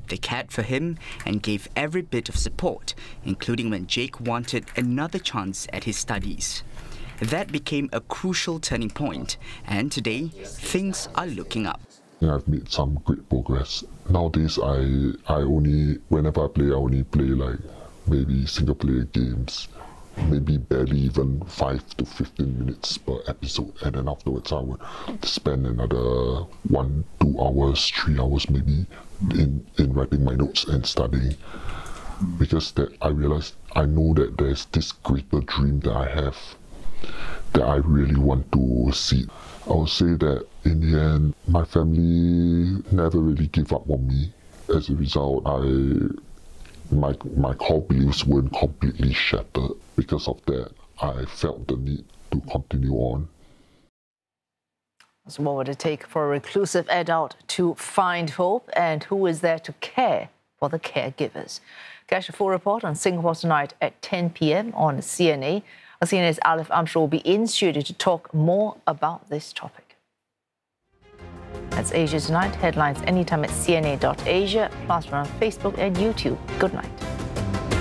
They cared for him and gave every bit of support, including when Jake wanted another chance at his studies. That became a crucial turning point, and today, things are looking up. I've made some great progress. Nowadays, whenever I only play like maybe single player games, maybe barely even 5 to 15 minutes per episode, and then afterwards I would spend another 1, 2 hours, 3 hours maybe in writing my notes and studying. Because I realized, I know that there's this greater dream that I have, that I really want to see. I would say that in the end, my family never really gave up on me. As a result, my core beliefs weren't completely shattered. Because of that, I felt the need to continue on. So what would it take for a reclusive adult to find hope, and who is there to care for the caregivers? Catch a full report on Singapore Tonight at 10 p.m. on CNA. CNA's Alif Amshar will be in studio to talk more about this topic. That's Asia Tonight. Headlines anytime at cna.asia. Plus, we're on Facebook and YouTube. Good night.